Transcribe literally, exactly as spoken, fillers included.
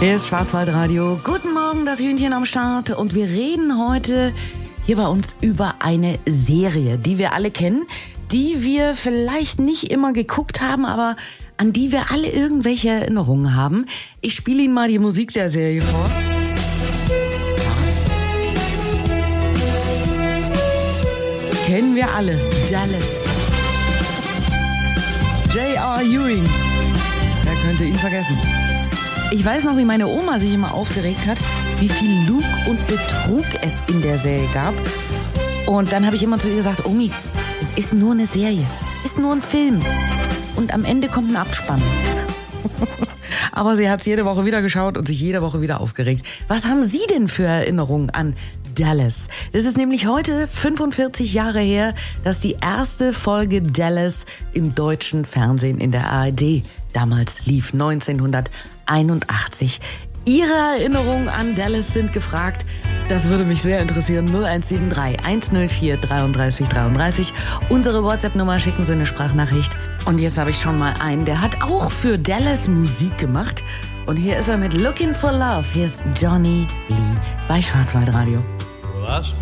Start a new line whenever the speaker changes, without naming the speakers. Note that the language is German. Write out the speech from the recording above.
Hier ist Schwarzwaldradio. Guten Morgen, das Hühnchen am Start. Und wir reden heute hier bei uns über eine Serie, die wir alle kennen, die wir vielleicht nicht immer geguckt haben, aber an die wir alle irgendwelche Erinnerungen haben. Ich spiele Ihnen mal die Musik der Serie vor. Kennen wir alle. Dallas. J R. Ewing. Wer könnte ihn vergessen? Ich weiß noch, wie meine Oma sich immer aufgeregt hat, wie viel Lug und Betrug es in der Serie gab. Und dann habe ich immer zu ihr gesagt, Omi, es ist nur eine Serie, es ist nur ein Film. Und am Ende kommt ein Abspann. Aber sie hat es jede Woche wieder geschaut und sich jede Woche wieder aufgeregt. Was haben Sie denn für Erinnerungen an Dallas? Das ist nämlich heute fünfundvierzig Jahre her, dass die erste Folge Dallas im deutschen Fernsehen in der A R D damals lief, neunzehnhunderteinundachtzig. Ihre Erinnerungen an Dallas sind gefragt. Das würde mich sehr interessieren. null eins sieben drei, eins null vier, dreiunddreißig dreiunddreißig. Unsere WhatsApp-Nummer, schicken Sie eine Sprachnachricht. Und jetzt habe ich schon mal einen, der hat auch für Dallas Musik gemacht. Und hier ist er mit Looking for Love. Hier ist Johnny Lee bei Schwarzwaldradio.
Well,